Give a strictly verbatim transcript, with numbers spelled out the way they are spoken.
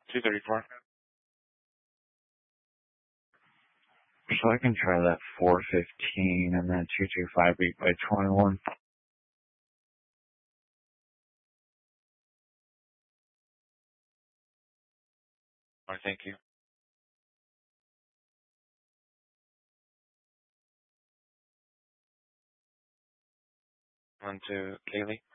two thirty-four. So I can try that four fifteen and then two two five beat by twenty-one. All right, thank you. On to Kaylee.